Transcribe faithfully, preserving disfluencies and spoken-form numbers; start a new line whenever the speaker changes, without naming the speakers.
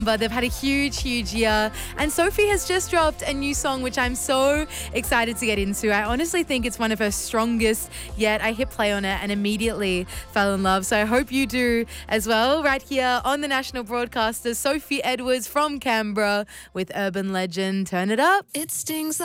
But they've had a huge, huge year. And Sophie has just dropped a new song, which I'm so excited to get into. I honestly think it's one of her strongest yet. I hit play on it and immediately fell in love. So I hope you do as well. Right here on the national broadcaster, Sophie Edwards from Canberra with Urban Legend. Turn it up.
It stings